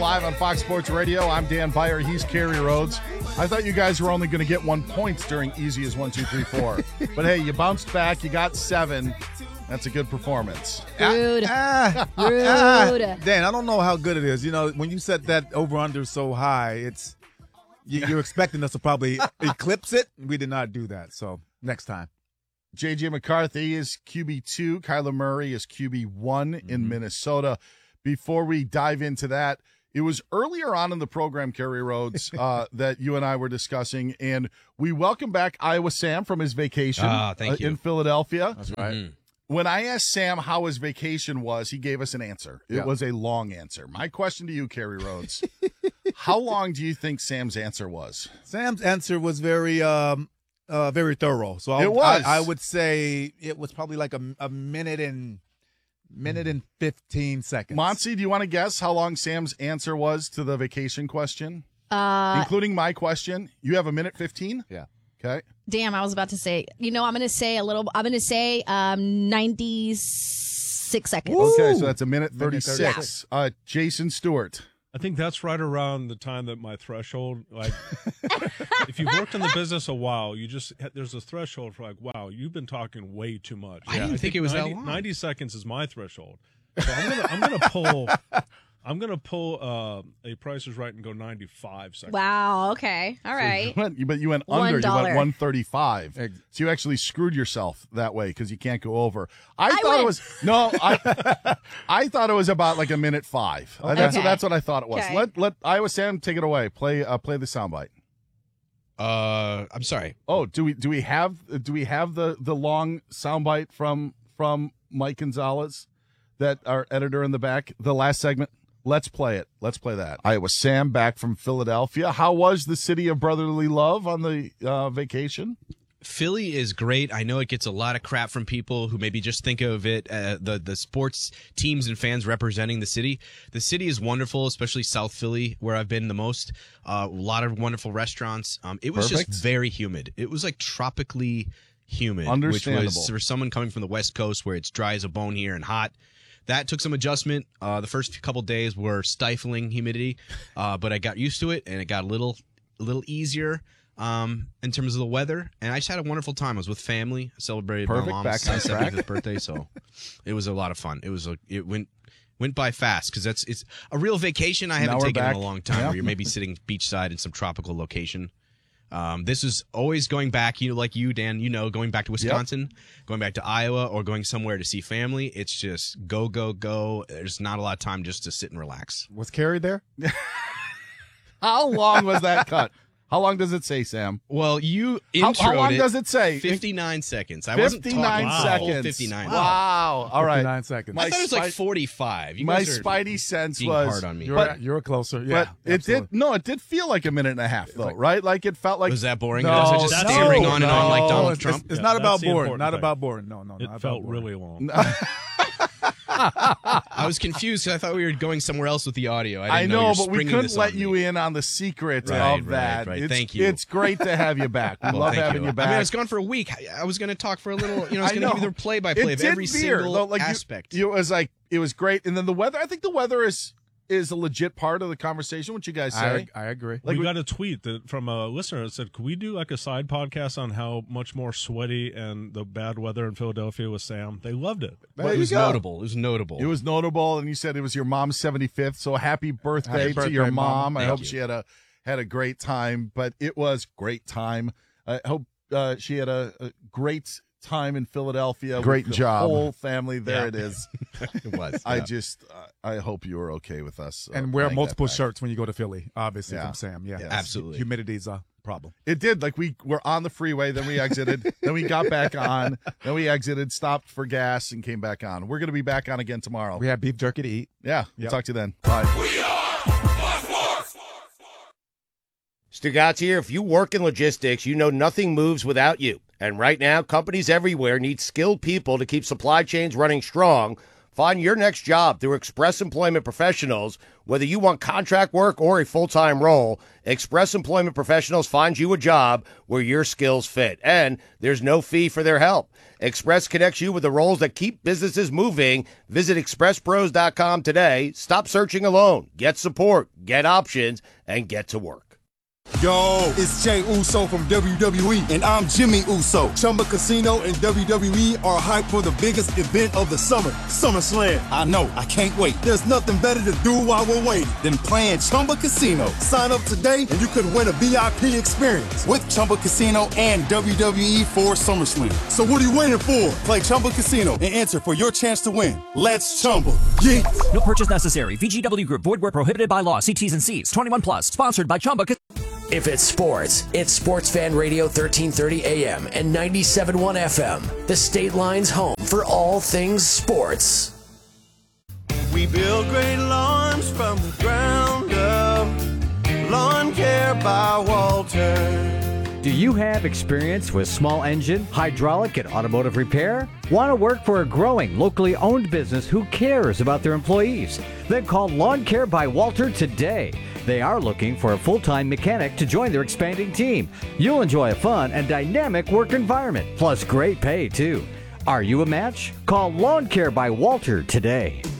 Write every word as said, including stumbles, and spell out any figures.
live on Fox Sports Radio. I'm Dan Beyer. He's Kerry Rhodes. I thought you guys were only going to get one point during Easy as one, two, three, four. But hey, you bounced back. You got seven. That's a good performance. Rude. Ah, ah, Rude. ah. Dan, I don't know how good it is. You know, when you set that over-under so high, it's you, you're expecting us to probably eclipse it. We did not do that, so next time. J J McCarthy is Q B two. Kyler Murray is Q B one mm-hmm. in Minnesota. Before we dive into that, it was earlier on in the program, Kerry Rhodes, uh, that you and I were discussing, and we welcome back Iowa Sam from his vacation ah, thank uh, you. in Philadelphia. That's right. Mm-hmm. When I asked Sam how his vacation was, he gave us an answer. It yeah. was a long answer. My question to you, Kerry Rhodes, how long do you think Sam's answer was? Sam's answer was very um, uh, very thorough. So I, it was. I, I would say it was probably like a, a minute and minute and fifteen seconds. Monty, do you want to guess how long Sam's answer was to the vacation question? Uh, Including my question. You have a minute fifteen? Yeah. Okay. Damn, I was about to say, you know, I'm going to say a little, I'm going to say um, ninety-six seconds. Okay, so that's a minute Minute thirty-six. Uh, Jason Stewart. I think that's right around the time that my threshold, like, if you've worked in the business a while, you just, there's a threshold for like, wow, you've been talking way too much. I didn't think it was that ninety, long. ninety seconds is my threshold. So I'm gonna, I'm gonna pull, I'm gonna pull uh, a Price is Right and go ninety-five seconds. Wow, okay. All right. You went, but you went One under. You dollar. went one thirty-five. Ex- So you actually screwed yourself that way because you can't go over. I, I thought win. it was no. I I thought it was about like a minute five. Uh, That's Okay. that's what I thought it was. Okay. Let let Iowa Sam take it away. Play uh, play the soundbite. Uh, I'm sorry. Oh, do we do we have do we have the the long soundbite from from Mike Gonzalez, that our editor in the back, the last segment? Let's play it. Let's play that. Iowa Sam back from Philadelphia. How was the city of brotherly love on the uh, vacation? Philly is great. I know it gets a lot of crap from people who maybe just think of it, uh, the the sports teams and fans representing the city. The city is wonderful, especially South Philly, where I've been the most. Uh, a lot of wonderful restaurants. Um, it was Perfect. just very humid. It was like tropically humid, which Understandable. was for someone coming from the West Coast, where it's dry as a bone here and hot. That took some adjustment. Uh, the first couple days were stifling humidity, uh, but I got used to it, and it got a little, a little easier. Um, in terms of the weather, and I just had a wonderful time. I was with family, I celebrated Perfect, my back mom's on track. seventy-fifth birthday, so it was a lot of fun. It was a, it went went by fast because that's it's a real vacation I Now haven't we're taken back. in a long time. Yeah. Where you're maybe sitting beachside in some tropical location. Um, this is always going back, you know, like you, Dan, you know, going back to Wisconsin, going back to Iowa, or going somewhere to see family. It's just go, go, go. There's not a lot of time just to sit and relax. Was Kerry there? How long was that cut? How long does it say, Sam? Well, you How, introed how long it does it say? fifty-nine seconds. I wasn't talking fifty-nine the whole seconds. fifty-nine. Wow. All right. fifty-nine seconds. My I thought it was like spy- forty-five. You My guys are spidey sense being was hard on me. You're, But- you're closer. Yeah, but it absolutely. did no, it did feel like a minute and a half though, right? Like it felt like Was that boring? No, was it just that's stammering no, on and on like no, Donald it's, Trump? It's, it's Yeah, not that's about the boring. important Not thing. about boring. No, no, It not about felt boring. really long. I was confused because I thought we were going somewhere else with the audio. I, I didn't know, you're but we springing couldn't this let on you me. in on the secret Right, of right, that. right. It's, Thank you. It's great to have you back. We Well, love thank having you, back. I mean, I was gone for a week. I- I was going to talk for a little. You know, I was I going to give you know. the play-by-play It of did every veer, single though, like you- aspect. You, it was like it was great, and then the weather. I think the weather is is a legit part of the conversation. What you guys say? I, I agree. Like we we- got a tweet that from a listener that said, could we do like a side podcast on how much more sweaty and the bad weather in Philadelphia with Sam? They loved it. There it you was go. notable. It was notable. It was notable, and you said it was your mom's seventy-fifth. So happy birthday, Happy to birthday, your mom. Mom. I Thank hope you. she had a had a great time, but it was great time. I hope uh, she had a, a great time in Philadelphia. Great with the job. whole family. There Yeah. it is. it was. I yeah. just uh, I hope you were okay with us. uh, And wear playing that multiple back. shirts when you go to Philly, obviously, Yeah. from Sam. Yeah, Yes. Absolutely. Humidity's a problem. It did. Like we were on the freeway, then we exited, then we got back on, then we exited, stopped for gas, and came back on. We're going to be back on again tomorrow. We have beef jerky to eat. Yeah, we'll Yep. talk to you then. Bye. Stugatz here. If you work in logistics, you know nothing moves without you. And right now, companies everywhere need skilled people to keep supply chains running strong. Find your next job through Express Employment Professionals. Whether you want contract work or a full-time role, Express Employment Professionals finds you a job where your skills fit. And there's no fee for their help. Express connects you with the roles that keep businesses moving. Visit express pros dot com today. Stop searching alone. Get support, get options, and get to work. Yo, it's Jay Uso from W W E, and I'm Jimmy Uso. Chumba Casino and W W E are hyped for the biggest event of the summer, SummerSlam. I know, I can't wait. There's nothing better to do while we're waiting than playing Chumba Casino. Sign up today, and you could win a V I P experience with Chumba Casino and W W E for SummerSlam. So what are you waiting for? Play Chumba Casino and enter for your chance to win. Let's Chumba. Yeah. No purchase necessary. V G W Group. Void where prohibited by law. See T's and C's. twenty-one plus. Sponsored by Chumba Casino. If it's sports, it's Sports Fan Radio thirteen thirty A M and ninety-seven point one F M. The State Line's home for all things sports. We build great lawns from the ground up. Lawn Care by Walter. Do you have experience with small engine, hydraulic, and automotive repair? Want to work for a growing, locally owned business who cares about their employees? Then call Lawn Care by Walter today. They are looking for a full-time mechanic to join their expanding team. You'll enjoy a fun and dynamic work environment, plus great pay, too. Are you a match? Call Lawn Care by Walter today.